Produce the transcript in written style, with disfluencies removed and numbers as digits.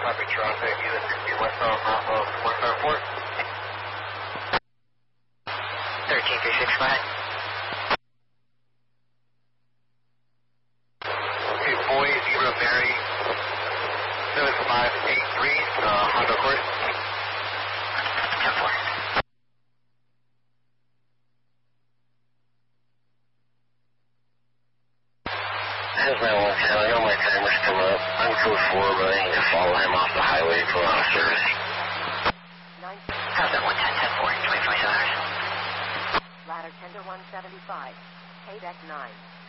Copy, Toronto, US 60 westbound, 174. 13365. Okay, boy, Zebra Mary, 7583, Honda Accord. 10-4. Here's my 110, I know my timer's coming up. I'm code 4, but I need to follow him off the highway to put on a service. How's that 110, 10-4, 25 hours? Ladder tender 175, Quebec 9.